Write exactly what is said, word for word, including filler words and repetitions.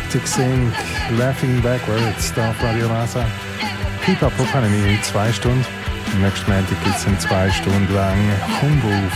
Arctic Sync, Laughing Backwards, da auf Radio Rasa. Hip-Hop haben wir in zwei Stunden. Nächsten Montag gibt es in zwei Stunden lang Kumbu